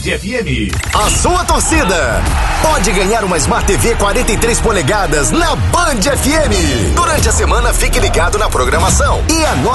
FM. A sua torcida pode ganhar uma Smart TV 43 polegadas na Band FM. Durante a semana, fique ligado na programação e anote